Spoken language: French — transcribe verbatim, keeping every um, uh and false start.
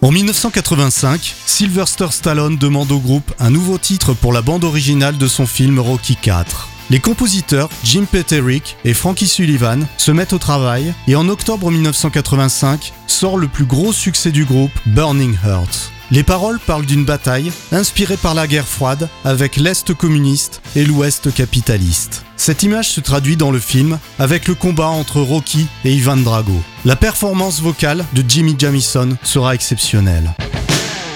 En dix-neuf cent quatre-vingt-cinq, Sylvester Stallone demande au groupe un nouveau titre pour la bande originale de son film Rocky quatre. Les compositeurs Jim Peterick et Frankie Sullivan se mettent au travail et en octobre dix-neuf cent quatre-vingt-cinq sort le plus gros succès du groupe, Burning Heart. Les paroles parlent d'une bataille inspirée par la guerre froide avec l'Est communiste et l'Ouest capitaliste. Cette image se traduit dans le film avec le combat entre Rocky et Ivan Drago. La performance vocale de Jimmy Jamison sera exceptionnelle.